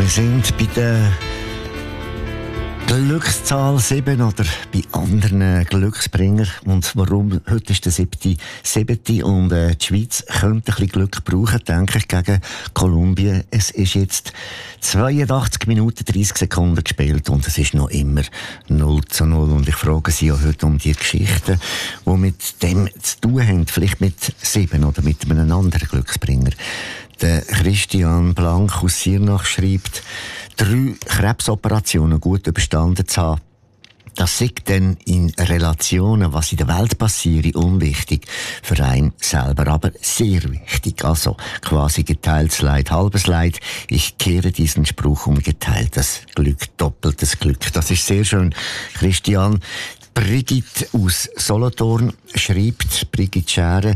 Wir sind bei der Glückszahl 7 oder bei anderen Glücksbringer. Und warum? Heute ist der 7. und die Schweiz könnte ein bisschen Glück brauchen, denke ich, gegen Kolumbien. Es ist jetzt 82 Minuten 30 Sekunden gespielt und es ist noch immer 0:0. Und ich frage Sie ja heute um die Geschichten, die mit dem zu tun haben, vielleicht mit 7 oder mit einem anderen Glücksbringer. Der Christian Blank aus Siernach schreibt, 3 Krebsoperationen gut überstanden zu haben. Das ist dann in Relationen, was in der Welt passiert, unwichtig. Für einen selber aber sehr wichtig. Also quasi geteiltes Leid, halbes Leid. Ich kehre diesen Spruch um: geteiltes Glück, doppeltes Glück. Das ist sehr schön, Christian. Brigitte aus Solothurn schreibt, Brigitte Scherer,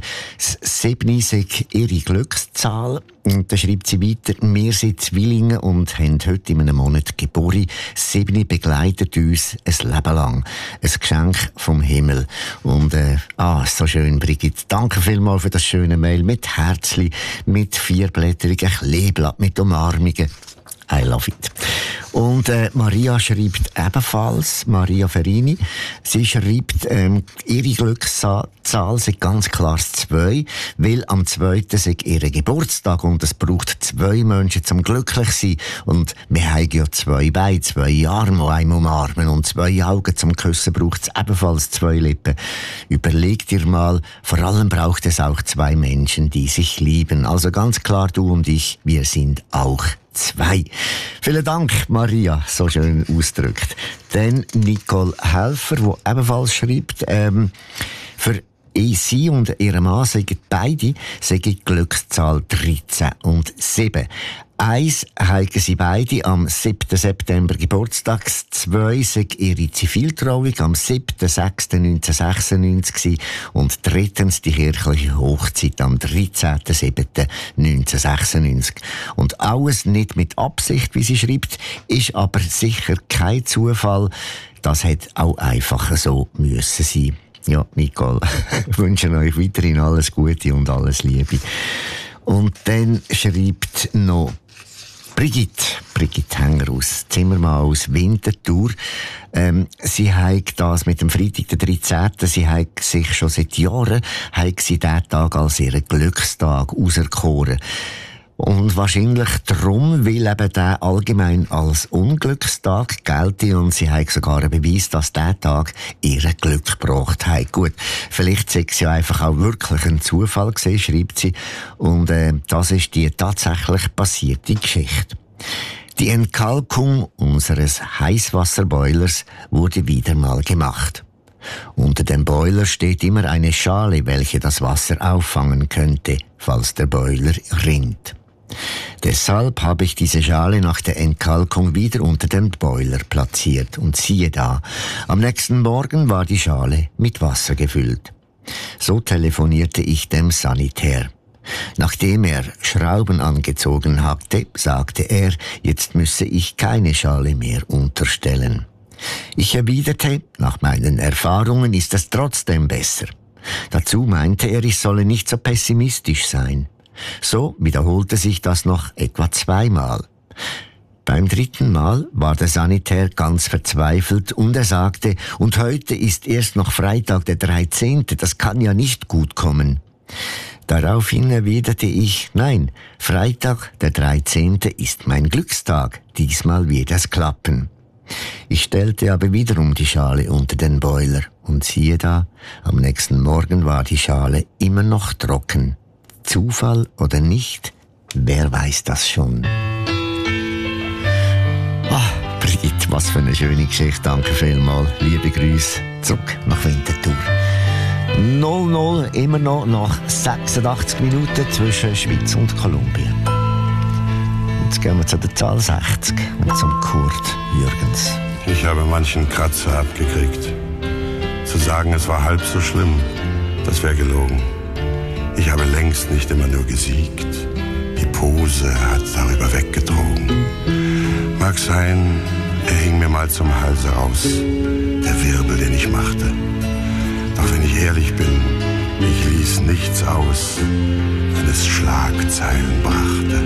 7 sei ihre Glückszahl. Und dann schreibt sie weiter, wir sind Zwillinge und haben heute in einem Monat Geburt. 7 begleitet uns ein Leben lang. Ein Geschenk vom Himmel. Und, so schön, Brigitte. Danke vielmals für das schöne Mail mit Herzli, mit vierblättrigen Kleeblatt, mit Umarmungen. I love it. Und Maria schreibt ebenfalls, Maria Ferini, sie schreibt, ihre Glückszahl sei ganz klar 2, weil am 2. sei ihr Geburtstag und es braucht 2 Menschen zum glücklich sein. Und wir haben ja 2 Beine, 2 Arme, die einem umarmen, und 2 Augen zum Küssen braucht es ebenfalls 2 Lippen. Überleg dir mal, vor allem braucht es auch 2 Menschen, die sich lieben. Also ganz klar, du und ich, wir sind auch 2. Vielen Dank, Maria, so schön ausgedrückt. Dann Nicole Helfer, die ebenfalls schreibt, für sie und ihre Mann sagen beide Glückszahl 13 und 7. 1 haben sie beide am 7. September Geburtstag, 2 sei ihre Ziviltrauung am 7.6.1996 und 3. die kirchliche Hochzeit am 13.07.1996. Und alles nicht mit Absicht, wie sie schreibt, ist aber sicher kein Zufall. Das hätte auch einfach so müssen sein. Ja, Nicole, ich wünsche euch weiterhin alles Gute und alles Liebe. Und dann schreibt noch Brigitte Hänger aus Zimmermann aus Winterthur. Sie hat das mit dem Freitag, der 13. Sie hat sich schon seit Jahren diesen Tag als ihren Glückstag auserkoren. Und wahrscheinlich darum, weil eben der allgemein als Unglückstag gelte und sie hat sogar einen Beweis, dass dieser Tag ihr Glück gebracht hat. Gut, vielleicht sei es ja einfach auch wirklich ein Zufall gewesen, schreibt sie. Und das ist die tatsächlich passierte Geschichte. Die Entkalkung unseres Heißwasserboilers wurde wieder mal gemacht. Unter dem Boiler steht immer eine Schale, welche das Wasser auffangen könnte, falls der Boiler rinnt. Deshalb habe ich diese Schale nach der Entkalkung wieder unter dem Boiler platziert und siehe da, am nächsten Morgen war die Schale mit Wasser gefüllt. So telefonierte ich dem Sanitär. Nachdem er Schrauben angezogen hatte, sagte er, jetzt müsse ich keine Schale mehr unterstellen. Ich erwiderte, nach meinen Erfahrungen ist es trotzdem besser. Dazu meinte er, ich solle nicht so pessimistisch sein. So wiederholte sich das noch etwa 2 Mal. Beim 3. Mal war der Sanitär ganz verzweifelt und er sagte, und heute ist erst noch Freitag der 13., das kann ja nicht gut kommen. Daraufhin erwiderte ich, nein, Freitag der 13. ist mein Glückstag, diesmal wird es klappen. Ich stellte aber wiederum die Schale unter den Boiler und siehe da, am nächsten Morgen war die Schale immer noch trocken. Zufall oder nicht? Wer weiß das schon? Brigitte, was für eine schöne Geschichte. Danke vielmals. Liebe Grüße zurück nach Winterthur. 0:0 immer noch nach 86 Minuten zwischen Schweiz und Kolumbien. Jetzt gehen wir zu der Zahl 60 und zum Kurt Jürgens. Ich habe manchen Kratzer abgekriegt. Zu sagen, es war halb so schlimm, das wäre gelogen. Ich habe längst nicht immer nur gesiegt. Die Pose hat darüber weggetrogen. Mag sein, er hing mir mal zum Halse raus, der Wirbel, den ich machte. Doch wenn ich ehrlich bin, ich ließ nichts aus, wenn es Schlagzeilen brachte.